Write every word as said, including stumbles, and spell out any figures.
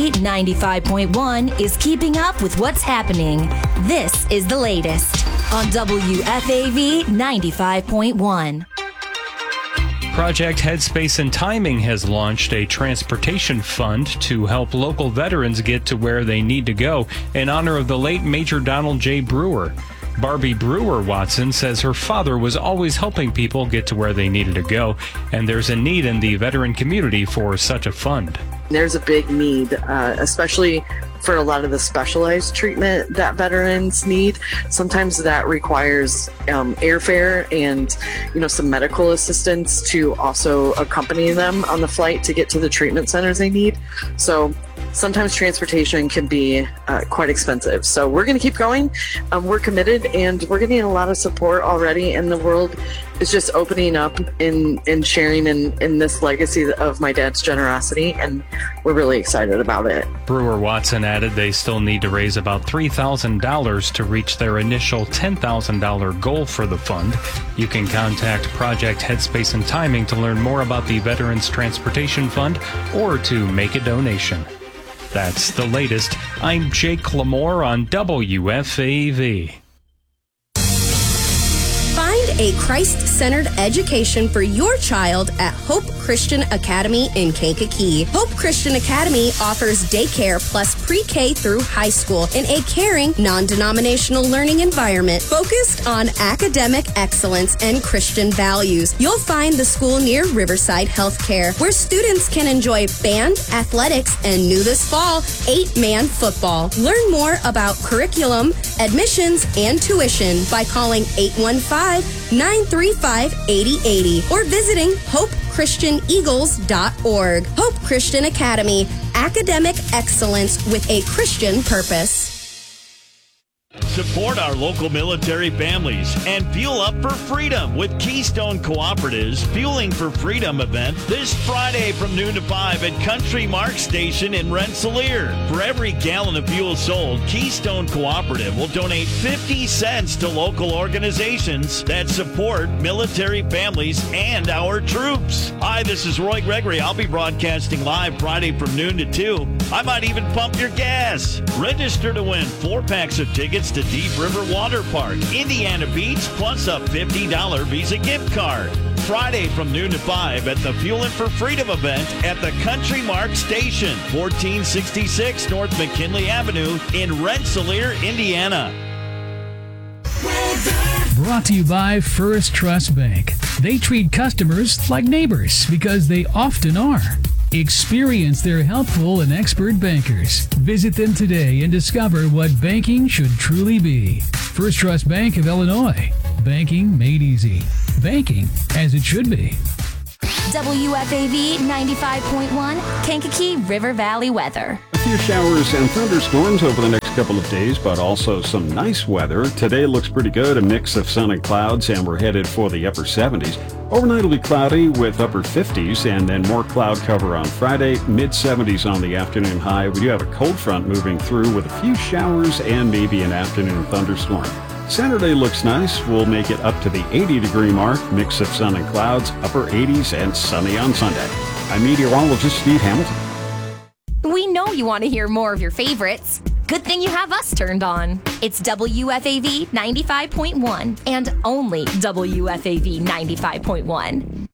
V ninety-five point one is keeping up with what's happening. This is the latest on W F A V ninety-five point one. Project Headspace and Timing has launched a transportation fund to help local veterans get to where they need to go in honor of the late Major Donald J. Brewer. Barbie Brewer Watson says her father was always helping people get to where they needed to go, and there's a need in the veteran community for such a fund. There's a big need, uh, especially for a lot of the specialized treatment that veterans need. Sometimes that requires um, airfare and, you know, some medical assistance to also accompany them on the flight to get to the treatment centers they need. So sometimes transportation can be uh, quite expensive. So we're going to keep going. Um, we're committed, and we're getting a lot of support already, and the world is just opening up and, and sharing in, in this legacy of my dad's generosity, and we're really excited about it. Brewer Watson added they still need to raise about three thousand dollars to reach their initial ten thousand dollars goal for the fund. You can contact Project Headspace and Timing to learn more about the Veterans Transportation Fund or to make a donation. That's the latest. I'm Jake Lamore on W F A V. Find a Christ-centered education for your child at Hope Christian Academy in Kankakee. Hope Christian Academy offers daycare plus pre-K through high school in a caring, non-denominational learning environment focused on academic excellence and Christian values. You'll find the school near Riverside Healthcare, where students can enjoy band, athletics, and new this fall, eight-man football. Learn more about curriculum, admissions, and tuition by calling eight one five, nine three five, eight zero eight zero or visiting hope christian eagles dot org. Hope Christian Academy, academic excellence with a Christian purpose. Support our local military families and fuel up for freedom with Keystone Cooperative's Fueling for Freedom event this Friday from noon to five at Country Mark Station in Rensselaer. For every gallon of fuel sold, Keystone Cooperative will donate fifty cents to local organizations that support military families and our troops. Hi, this is Roy Gregory. I'll be broadcasting live Friday from noon to two. I might even pump your gas. Register to win four packs of tickets to Deep River Water Park, Indiana Beach, plus a fifty dollars Visa gift card. Friday from noon to five at the Fuelin' for Freedom event at the Country Mark Station, fourteen sixty-six North McKinley Avenue in Rensselaer, Indiana. Brought to you by First Trust Bank. They treat customers like neighbors because they often are. Experience their helpful and expert bankers. Visit them today and discover what banking should truly be. First Trust Bank of Illinois. Banking made easy. Banking as it should be. W F A V ninety-five point one, Kankakee River Valley weather. A few showers and thunderstorms over the next couple of days, but also some nice weather. Today looks pretty good, a mix of sun and clouds, and we're headed for the upper seventies. Overnight will be cloudy with upper fifties, and then more cloud cover on Friday, mid seventies on the afternoon high. We do have a cold front moving through with a few showers and maybe an afternoon thunderstorm. Saturday looks nice. We'll make it up to the eighty degree mark, mix of sun and clouds, upper eighties, and sunny on Sunday. I'm meteorologist Steve Hamilton. We know you want to hear more of your favorites. Good thing you have us turned on. It's W F A V ninety-five point one and only W F A V ninety-five point one.